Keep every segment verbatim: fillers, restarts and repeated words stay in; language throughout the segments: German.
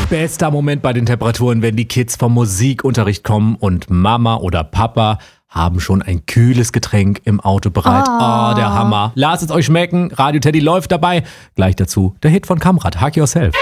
Bester Moment bei den Temperaturen, wenn die Kids vom Musikunterricht kommen und Mama oder Papa haben schon ein kühles Getränk im Auto bereit. Oh, oh der Hammer. Lasst es euch schmecken. Radio Teddy läuft dabei. Gleich dazu der Hit von Kamrat, Hack Yourself.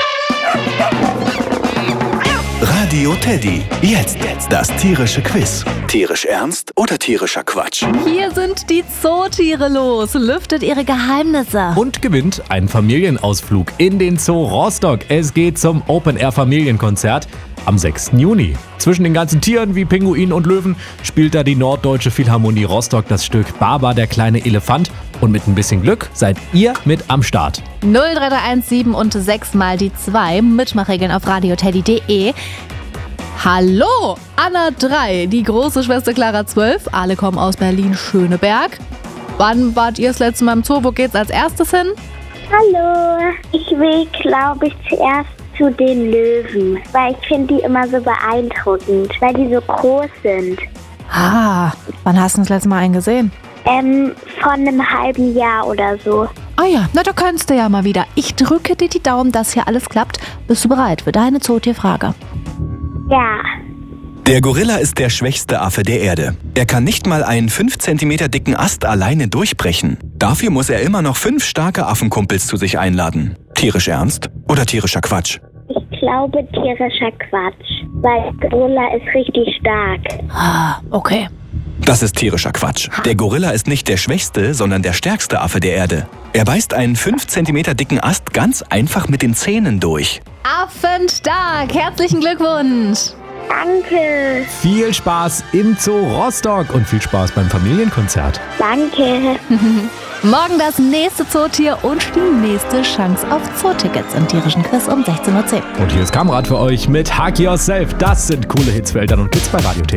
Radio Teddy. Jetzt das tierische Quiz. Tierisch ernst oder tierischer Quatsch? Hier sind die Zootiere los. Lüftet ihre Geheimnisse. Und gewinnt einen Familienausflug in den Zoo Rostock. Es geht zum Open-Air-Familienkonzert am sechsten Juni. Zwischen den ganzen Tieren wie Pinguinen und Löwen spielt da die Norddeutsche Philharmonie Rostock das Stück Baba, der kleine Elefant. Und mit ein bisschen Glück seid ihr mit am Start. null drei drei eins sieben und sechs mal die zwei. Mitmachregeln auf radioteddy punkt de. Hallo, Anna drei, die große Schwester Clara zwölf. Alle kommen aus Berlin-Schöneberg. Wann wart ihr das letzte Mal im Zoo? Wo geht's als erstes hin? Hallo, ich will, glaube ich, zuerst zu den Löwen, weil ich finde die immer so beeindruckend, weil die so groß sind. Ah, wann hast du das letzte Mal einen gesehen? Ähm, von einem halben Jahr oder so. Ah ja, na da kannst du ja mal wieder. Ich drücke dir die Daumen, dass hier alles klappt. Bist du bereit für deine Zootierfrage? Ja. Der Gorilla ist der schwächste Affe der Erde. Er kann nicht mal einen fünf Zentimeter dicken Ast alleine durchbrechen. Dafür muss er immer noch fünf starke Affenkumpels zu sich einladen. Tierisch ernst oder tierischer Quatsch? Ich glaube tierischer Quatsch, weil Gorilla ist richtig stark. Ah, okay. Das ist tierischer Quatsch. Der Gorilla ist nicht der schwächste, sondern der stärkste Affe der Erde. Er beißt einen fünf Zentimeter dicken Ast ganz einfach mit den Zähnen durch. Affenstark, herzlichen Glückwunsch. Danke. Viel Spaß im Zoo Rostock und viel Spaß beim Familienkonzert. Danke. Morgen das nächste Zootier und die nächste Chance auf Zootickets im tierischen Quiz um sechzehn Uhr zehn. Und hier ist Kamrat für euch mit Hack Yourself. Das sind coole Hits für Eltern und Kids bei Radio Teddy.